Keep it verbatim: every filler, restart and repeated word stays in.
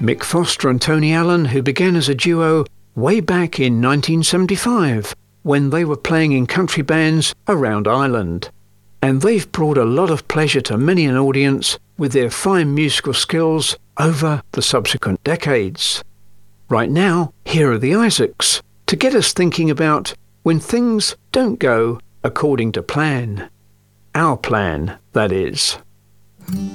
Mick Foster and Tony Allen, who began as a duo way back in nineteen seventy-five, when they were playing in country bands around Ireland. And they've brought a lot of pleasure to many an audience with their fine musical skills over the subsequent decades. Right now, here are the Isaacs, to get us thinking about when things don't go according to plan. Our plan, that is.